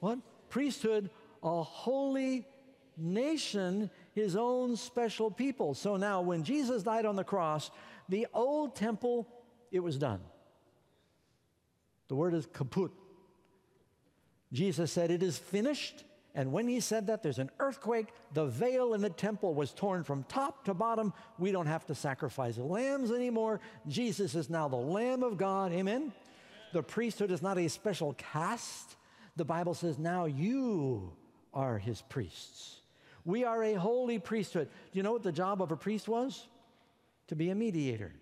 What? Priesthood, a holy nation, his own special people. So now when Jesus died on the cross, the old temple, it was done. The word is kaput. Jesus said, it is finished. And when he said that, there's an earthquake. The veil in the temple was torn from top to bottom. We don't have to sacrifice lambs anymore. Jesus is now the Lamb of God. Amen? The priesthood is not a special caste. The Bible says now you are his priests. We are a holy priesthood. Do you know what the job of a priest was? To be a mediator.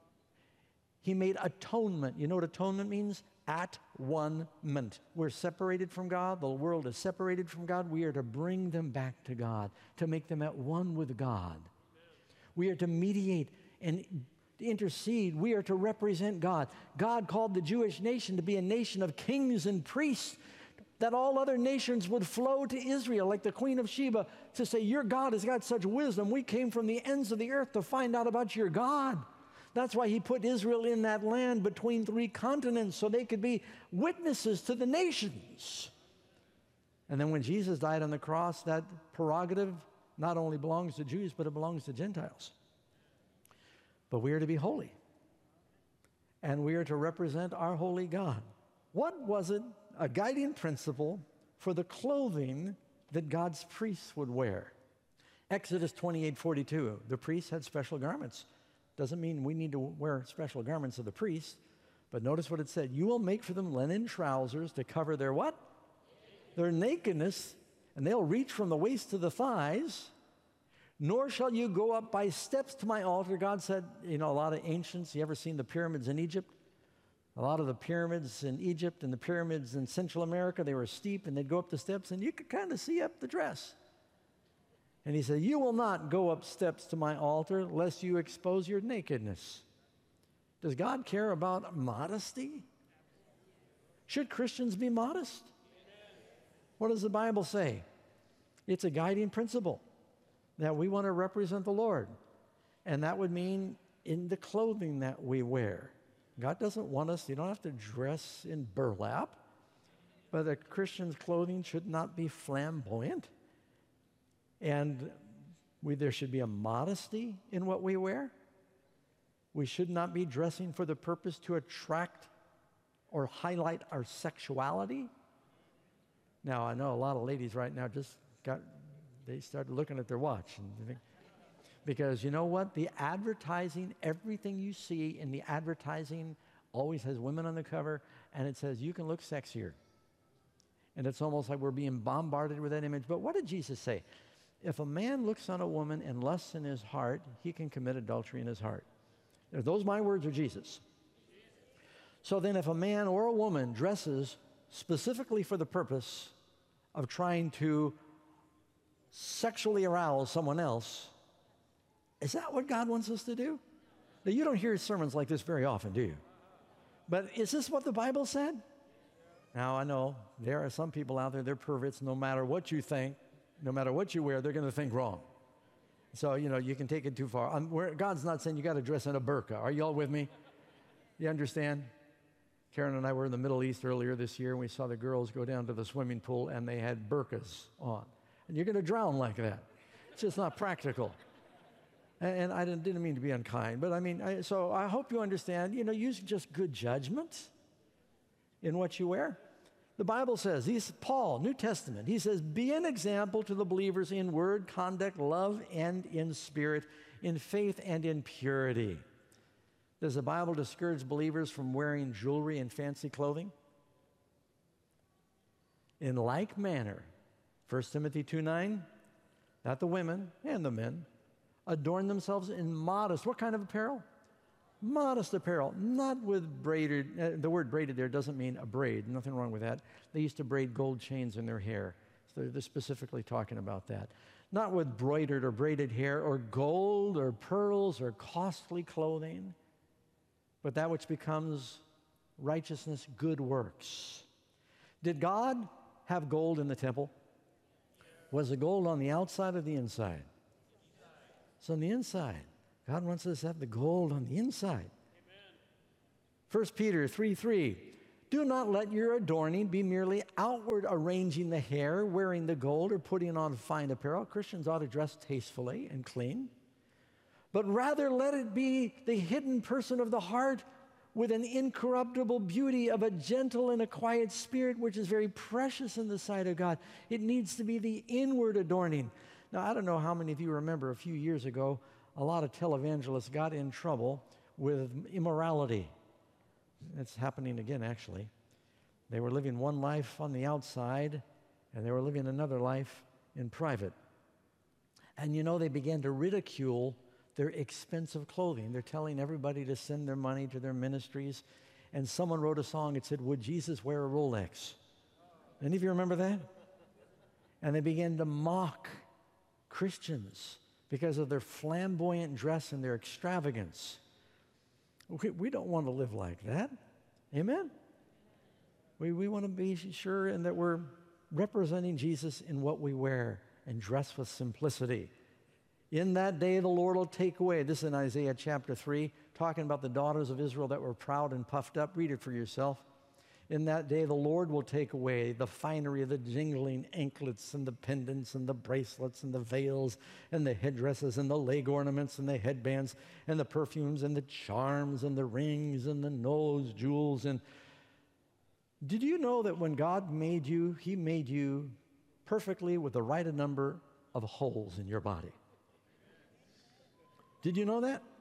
He made atonement. You know what atonement means? At one-ment. We're separated from God. The world is separated from God. We are to bring them back to God, to make them at one with God. We are to mediate and intercede. We are to represent God. God called the Jewish nation to be a nation of kings and priests, that all other nations would flow to Israel, like the Queen of Sheba, to say, your God has got such wisdom. We came from the ends of the earth to find out about your God. That's why he put Israel in that land between 3 continents, so they could be witnesses to the nations. And then when Jesus died on the cross, that prerogative not only belongs to Jews, but it belongs to Gentiles. But we are to be holy. And we are to represent our holy God. What was it, a guiding principle for the clothing that God's priests would wear? Exodus 28:42, the priests had special garments. Doesn't mean we need to wear special garments of the priests, but notice what it said. You will make for them linen trousers to cover their what? Their nakedness, and they'll reach from the waist to the thighs. Nor shall you go up by steps to my altar. God said, you know, a lot of ancients, you ever seen the pyramids in Egypt? A lot of the pyramids in Egypt and the pyramids in Central America, they were steep, and they'd go up the steps, and you could kind of see up the dress. And he said, you will not go up steps to my altar lest you expose your nakedness. Does God care about modesty? Should Christians be modest? What does the Bible say? It's a guiding principle that we want to represent the Lord. And that would mean in the clothing that we wear. God doesn't want us, you don't have to dress in burlap, but a Christian's clothing should not be flamboyant. And there should be a modesty in what we wear. We should not be dressing for the purpose to attract or highlight our sexuality. Now, I know a lot of ladies right now they started looking at their watch. Because you know what? The advertising, everything you see in the advertising always has women on the cover, and it says, you can look sexier. And it's almost like we're being bombarded with that image. But what did Jesus say? If a man looks on a woman and lusts in his heart, he can commit adultery in his heart. Are those my words or Jesus? So then if a man or a woman dresses specifically for the purpose of trying to sexually arouse someone else, is that what God wants us to do? Now, you don't hear sermons like this very often, do you? But is this what the Bible said? Now, I know there are some people out there, they're perverts. No matter what you think, no matter what you wear, they're going to think wrong. So, you know, you can take it too far. God's not saying you got to dress in a burqa. Are you all with me? You understand? Karen and I were in the Middle East earlier this year, and we saw the girls go down to the swimming pool, and they had burqas on. And you're going to drown like that. It's just not practical. And I didn't mean to be unkind, but I mean, so I hope you understand, you know, use just good judgment in what you wear. The Bible says, Paul, New Testament, he says, be an example to the believers in word, conduct, love, and in spirit, in faith, and in purity. Does the Bible discourage believers from wearing jewelry and fancy clothing? In like manner, 1 Timothy 2:9, that the women and the men adorn themselves in modest, what kind of apparel? Modest apparel, not with braided, the word braided there doesn't mean a braid, nothing wrong with that. They used to braid gold chains in their hair, so they're specifically talking about that. Not with broidered or braided hair or gold or pearls or costly clothing, but that which becomes righteousness, good works. Did God have gold in the temple? Was the gold on the outside or the inside? It's on the inside. God wants us to have the gold on the inside. 1 Peter 3:3, Do not let your adorning be merely outward arranging the hair, wearing the gold, or putting on fine apparel. Christians ought to dress tastefully and clean. But rather let it be the hidden person of the heart with an incorruptible beauty of a gentle and a quiet spirit, which is very precious in the sight of God. It needs to be the inward adorning. Now, I don't know how many of you remember a few years ago, a lot of televangelists got in trouble with immorality. It's happening again, actually. They were living one life on the outside, and they were living another life in private. And you know, they began to ridicule their expensive clothing. They're telling everybody to send their money to their ministries. And someone wrote a song that said, "Would Jesus wear a Rolex?" Any of you remember that? And they began to mock Christians because of their flamboyant dress and their extravagance. We don't want to live like that. Amen? We want to be sure and that we're representing Jesus in what we wear and dress with simplicity. In that day, the Lord will take away. This is in Isaiah chapter 3, talking about the daughters of Israel that were proud and puffed up. Read it for yourself. In that day, the Lord will take away the finery of the jingling anklets and the pendants and the bracelets and the veils and the headdresses and the leg ornaments and the headbands and the perfumes and the charms and the rings and the nose jewels. And did you know that when God made you, He made you perfectly with the right number of holes in your body? Did you know that?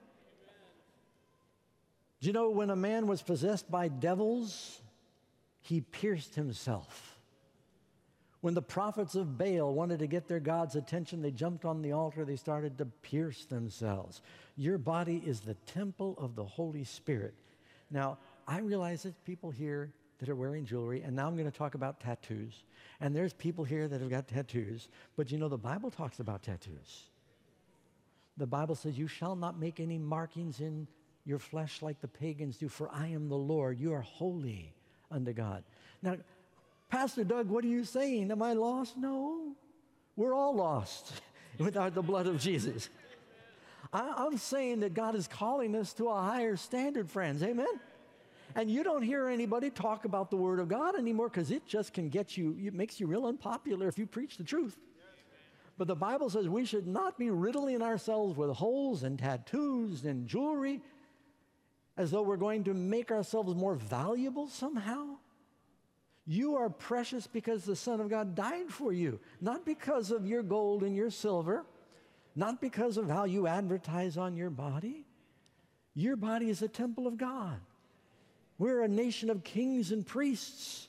Do you know when a man was possessed by devils, he pierced himself? When the prophets of Baal wanted to get their God's attention, they jumped on the altar, they started to pierce themselves. Your body is the temple of the Holy Spirit. Now, I realize there's people here that are wearing jewelry, and now I'm going to talk about tattoos. And there's people here that have got tattoos, but you know the Bible talks about tattoos. The Bible says, "You shall not make any markings in your flesh like the pagans do, for I am the Lord. You are holy unto God." Now, Pastor Doug, what are you saying? Am I lost? No. We're all lost without the blood of Jesus. I'm saying that God is calling us to a higher standard, friends. Amen? And you don't hear anybody talk about the Word of God anymore because it just can get you, it makes you real unpopular if you preach the truth. But the Bible says we should not be riddling ourselves with holes and tattoos and jewelry as though we're going to make ourselves more valuable somehow. You are precious because the Son of God died for you, not because of your gold and your silver, not because of how you advertise on your body. Your body is a temple of God. We're a nation of kings and priests.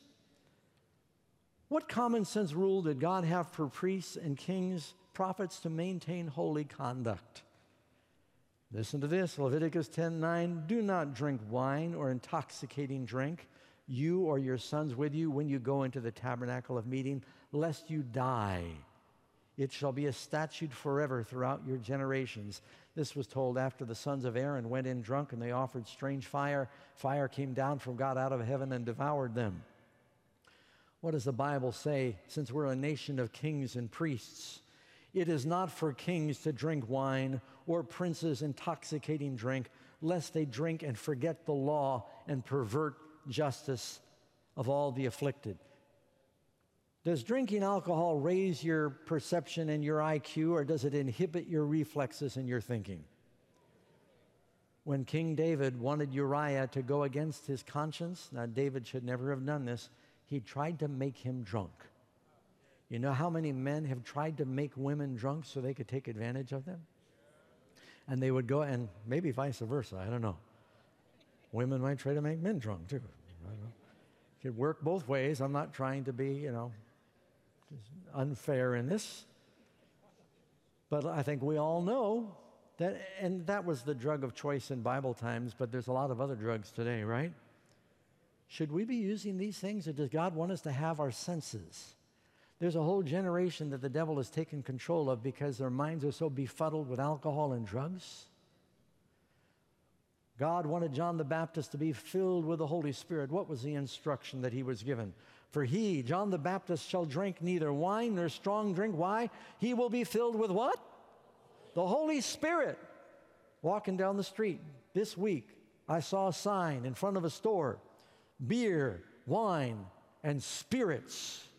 What common sense rule did God have for priests and kings, prophets to maintain holy conduct? Listen to this, Leviticus 10:9, "Do not drink wine or intoxicating drink, you or your sons with you, when you go into the tabernacle of meeting, lest you die. It shall be a statute forever throughout your generations." This was told after the sons of Aaron went in drunk and they offered strange fire. Fire came down from God out of heaven and devoured them. What does the Bible say? Since we're a nation of kings and priests, it is not for kings to drink wine or princes intoxicating drink, lest they drink and forget the law and pervert justice of all the afflicted. Does drinking alcohol raise your perception and your IQ, or does it inhibit your reflexes and your thinking? When King David wanted Uriah to go against his conscience, now David should never have done this, he tried to make him drunk. You know how many men have tried to make women drunk so they could take advantage of them? And they would go, and maybe vice versa, I don't know. Women might try to make men drunk too. I don't know. It could work both ways. I'm not trying to be, unfair in this. But I think we all know that, and that was the drug of choice in Bible times, but there's a lot of other drugs today, right? Should we be using these things, or does God want us to have our senses? There's a whole generation that the devil has taken control of because their minds are so befuddled with alcohol and drugs. God wanted John the Baptist to be filled with the Holy Spirit. What was the instruction that he was given? For he, John the Baptist, shall drink neither wine nor strong drink. Why? He will be filled with what? The Holy Spirit. Walking down the street this week, I saw a sign in front of a store. Beer wine, and spirits.